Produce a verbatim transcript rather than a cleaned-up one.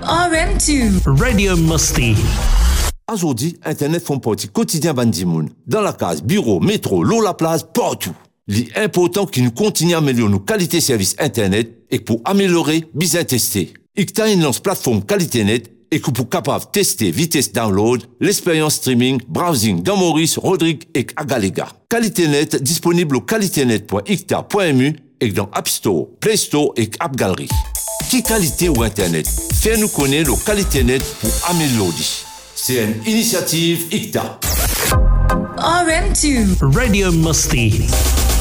R M deux. Radio Musti. Aujourd'hui, Internet font partie quotidien bandimoun. Dans la case, bureau, métro, l'eau, la place, partout. L'important qu'il nous continue à améliorer nos qualités services Internet et pour améliorer, bien tester. I C T A une lance plateforme qualité net et que pour capable tester vitesse download, l'expérience streaming, browsing dans Maurice, Rodrigue et Agalega. Qualité net disponible au qualiténet point i c t a point m u et dans App Store, Play Store et App Gallery. Qui qualité ou Internet? Fais-nous connaître le qualité net pour améliorer. C'est une initiative I C T A. R M deux. Radio Musti.